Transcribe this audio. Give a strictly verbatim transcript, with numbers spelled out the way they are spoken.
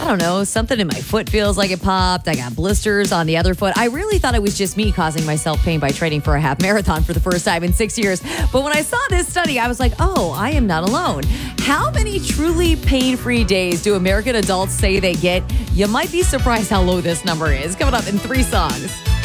I don't know, something in my foot feels like it popped. I got blisters on the other foot. I really thought it was just me causing myself pain by training for a half marathon for the first time in six years. But when I saw this study, I was like, oh, I am not alone. How many truly pain-free days do American adults say they get? You might be surprised how low this number is. Coming up in three songs.